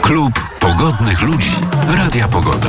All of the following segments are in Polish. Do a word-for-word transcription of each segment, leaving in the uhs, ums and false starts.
Klub Pogodnych Ludzi Radia Pogoda.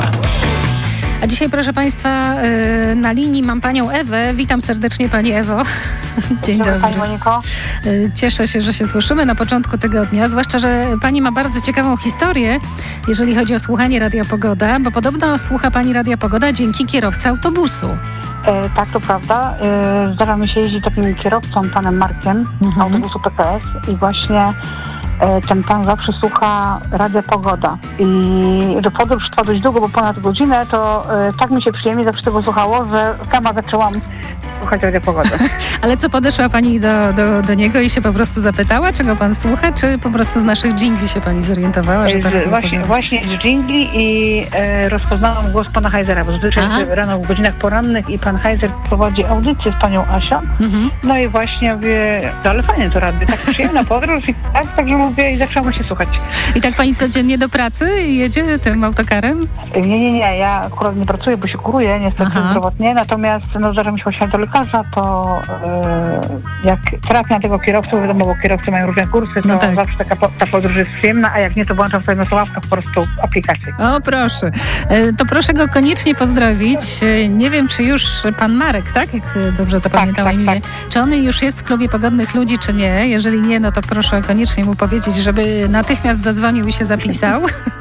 A dzisiaj, proszę Państwa, na linii mam Panią Ewę. Witam serdecznie Pani Ewo. Dzień dobry. Pani Moniko. Cieszę się, że się słyszymy na początku tygodnia, zwłaszcza, że Pani ma bardzo ciekawą historię, jeżeli chodzi o słuchanie Radia Pogoda, bo podobno słucha Pani Radia Pogoda dzięki kierowcy autobusu. E, tak, to prawda. E, zdarza mi się jeździć takim kierowcą, panem Markiem, Mhm. autobusu P K S i właśnie e, ten pan zawsze słucha Radia Pogoda. I że podróż trwa dość długo, bo ponad godzinę, to e, tak mi się przyjemnie zawsze tego słuchało, że sama zaczęłam słuchać Radia Pogoda. Ale co, podeszła Pani do, do, do niego i się po prostu zapytała, czego Pan słucha, czy po prostu z naszych dżingli się Pani zorientowała, że to E, Radio właśnie, Pogoda? właśnie z dżingli i e, rozpoznałam głos pana Heizera, bo zazwyczaj Aha. rano w godzinach porannych i pan Heizer prowadzi audycję z panią Asią. Mhm. No i właśnie mówię, ale fajnie to radio, tak przyjemna podróż i tak, także lubię i zaczęłam się słuchać. I tak Pani codziennie do pracy jedzie tym autokarem? Nie, nie, nie, ja akurat nie pracuję, bo się kuruję niestety Aha. zdrowotnie, natomiast no, zdarza mi się właśnie do lekarza, to e, jak trafię na tego kierowcę, wiadomo, bo kierowcy mają różne kursy, to No tak. zawsze taka po, ta podróż jest przyjemna, a jak nie, to włączam sobie na słuchawkach po prostu aplikację. O, proszę. E, To proszę go koniecznie pozdrowić. E, Nie wiem, czy już pan Marek, tak? Jak e, dobrze zapamiętałam tak, imię. tak. Czy on już jest w klubie Pogodnych Ludzi, czy nie? Jeżeli nie, no to proszę koniecznie mu powiedzieć, żeby natychmiast zadzwonił i się zapisał.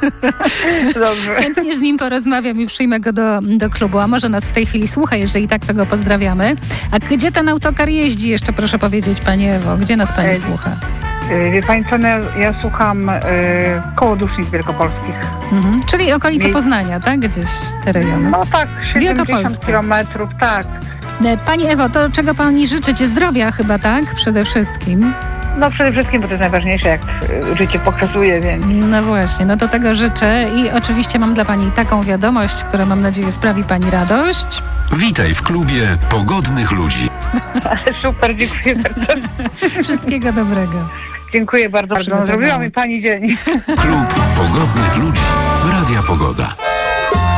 Dobrze. Chętnie z nim porozmawiam i przyjmę go do, do klubu. A może nas w tej chwili słucha, jeżeli tak, to go pozdrawiamy. A gdzie ten autokar jeździ? Jeszcze proszę powiedzieć, Pani Ewo. Gdzie nas Pani E, słucha? E, Wie pani co, no, ja, ja słucham e, koło Dusznik Wielkopolskich. Mhm. Czyli okolice Nie- Poznania, tak? Gdzieś te rejony. No tak, siedemdziesiąt Wielkopolska. kilometrów, tak. E, Pani Ewo, to czego Pani życzycie? Zdrowia chyba, tak? Przede wszystkim. No przede wszystkim, bo to jest najważniejsze, jak e, życie pokazuje, więc No właśnie, no to tego życzę i oczywiście mam dla Pani taką wiadomość, która mam nadzieję sprawi Pani radość. Witaj w klubie Pogodnych Ludzi. ale super, dziękuję bardzo. Wszystkiego dobrego. Dziękuję bardzo. Przygotowane. Zrobiła mi pani dzień. Klub Pogodnych Ludzi Radia Pogoda.